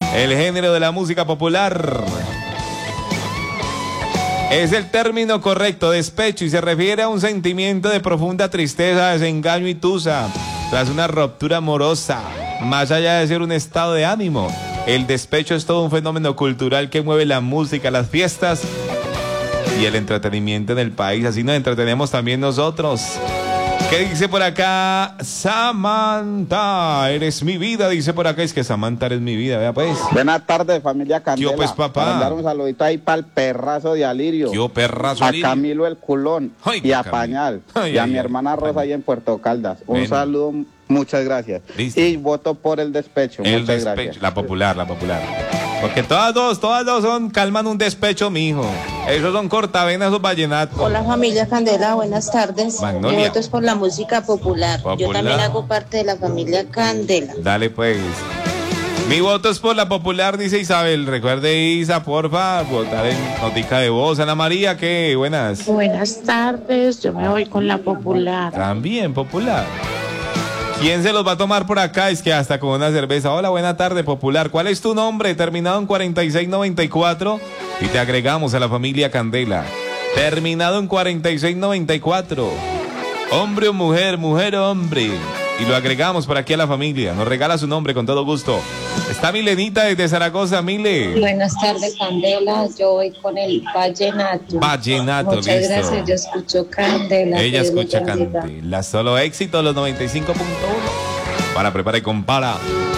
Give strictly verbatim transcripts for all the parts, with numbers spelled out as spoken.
El género de la música popular es el término correcto, despecho, y se refiere a un sentimiento de profunda tristeza, desengaño y tusa tras una ruptura amorosa. Más allá de ser un estado de ánimo, el despecho es todo un fenómeno cultural que mueve la música, las fiestas y el entretenimiento en el país. Así nos entretenemos también nosotros. ¿Qué dice por acá? Samantha, eres mi vida, dice por acá. Es que Samantha eres mi vida, vea pues. Buenas tardes, familia Candela. Yo pues, papá. Para mandar un saludito ahí para el perrazo de Alirio. Yo perrazo a Alirio. A Camilo el culón. Ay, y a Camilo. Pañal. Ay, y a ay, mi ay, hermana Rosa Pañal. ahí en Puerto Caldas. Un Bueno. saludo, muchas gracias. Listo. Y voto por el despecho. El muchas despecho, gracias. la popular, la popular. Porque todas dos, todas dos son, calman un despecho, mijo. Esos son cortavenas, esos vallenatos. Hola familia Candela, buenas tardes. Magnolia. Mi voto es por la música popular. Popular. Yo también hago parte de la familia Candela. Dale pues. Mi voto es por la popular, dice Isabel. Recuerde, Isa, porfa, votar en notica de voz. Ana María, ¿qué? Buenas. Buenas tardes, yo me voy con la popular. También popular. ¿Quién se los va a tomar por acá? Es que hasta con una cerveza. Hola, buena tarde, popular. ¿Cuál es tu nombre? Terminado en cuarenta y seis noventa y cuatro. Y te agregamos a la familia Candela. Terminado en cuarenta y seis noventa y cuatro. Hombre o mujer, mujer o hombre. Y lo agregamos por aquí a la familia. Nos regala su nombre con todo gusto. Está Milenita desde Zaragoza, Mile. Buenas tardes, Candela. Yo voy con el vallenato. Vallenato, Muchas listo. gracias. Yo escucho Candela. Ella que Dios escucha los bendiga. Candela. Solo éxito, los noventa y cinco punto uno. Para prepara y compara.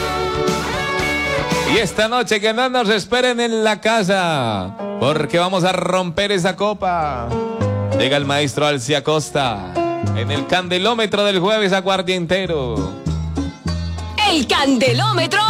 Y esta noche que no nos esperen en la casa, porque vamos a romper esa copa. Llega el maestro Alcia Costa en el candelómetro del jueves aguardientero. El candelómetro